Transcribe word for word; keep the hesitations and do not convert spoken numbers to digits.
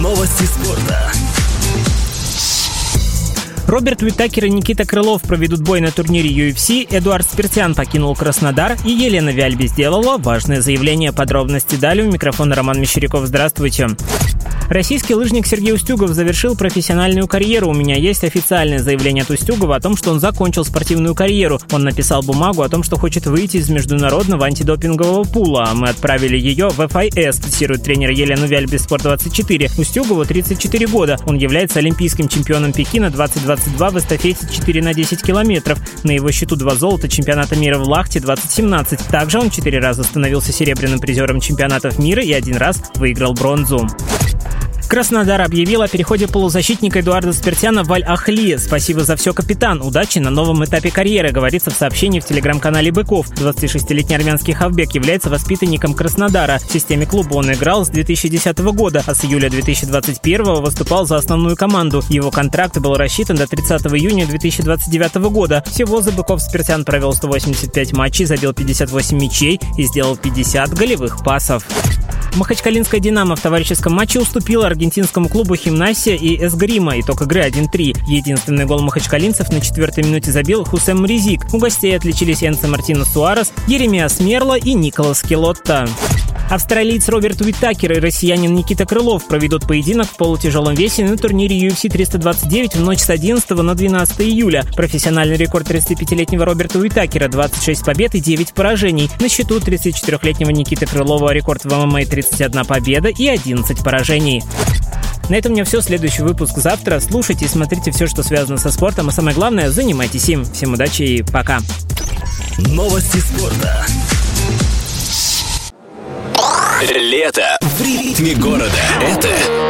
Новости спорта. Роберт Уитакер и Никита Крылов проведут бой на турнире ю эф си, Эдуард Спиртян покинул Краснодар, и Елена Вяльби сделала важное заявление. Подробности далее. У микрофона Роман Мещеряков. Здравствуйте. Российский лыжник Сергей Устюгов завершил профессиональную карьеру. У меня есть официальное заявление от Устюгова о том, что он закончил спортивную карьеру. Он написал бумагу о том, что хочет выйти из международного антидопингового пула. Мы отправили ее в эф ай эс, цитирует тренер Елену Вяльби Спорт двадцать четыре. Устюгову тридцать четыре года. Он является олимпийским чемпионом Пекина двадцать двадцать два в эстафете четыре на десять километров. На его счету два золота чемпионата мира в Лахте двадцать семнадцать. Также он четыре раза становился серебряным призером чемпионатов мира и один раз выиграл бронзу. Краснодар объявил о переходе полузащитника Эдуарда Спиртяна в Аль-Ахли. Спасибо за все, капитан. Удачи на новом этапе карьеры, говорится в сообщении в телеграм-канале «Быков». двадцатишестилетний армянский хавбек является воспитанником Краснодара. В системе клуба он играл с две тысячи десятого года, а с июля две тысячи двадцать первого выступал за основную команду. Его контракт был рассчитан до тридцатого июня две тысячи двадцать девятого года. Всего за быков Спиртян провел сто восемьдесят пять матчей, забил пятьдесят восемь мячей и сделал пятьдесят голевых пасов. Махачкалинская «Динамо» в товарищеском матче уступила аргентинскому клубу «Химнасия» и «Эсгрима». Итог игры один три. Единственный гол махачкалинцев на четвертой минуте забил Хусем Мризик. У гостей отличились Энцо Мартинес Суарес, Еремиас Мерла и Николас Келотта. Австралиец Роберт Уитакер и россиянин Никита Крылов проведут поединок в полутяжелом весе на турнире ю эф си триста двадцать девять в ночь с одиннадцатого на двенадцатое июля. Профессиональный рекорд тридцатипятилетнего Роберта Уитакера – двадцать шесть побед и девять поражений. На счету тридцатичетырёхлетнего Никиты Крылова рекорд в эм эм а – тридцать одна победа и одиннадцать поражений. На этом у меня все. Следующий выпуск завтра. Слушайте и смотрите все, что связано со спортом. А самое главное, занимайтесь им. Всем удачи и пока. Новости спорта. Лето в ритме города. Это